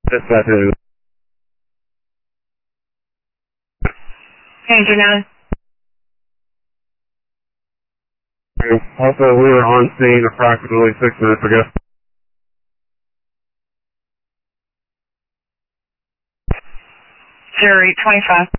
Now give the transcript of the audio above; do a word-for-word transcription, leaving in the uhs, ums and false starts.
Dispatch is. Danger nine. Also, we were on scene approximately six minutes ago. Zero eight twenty-five.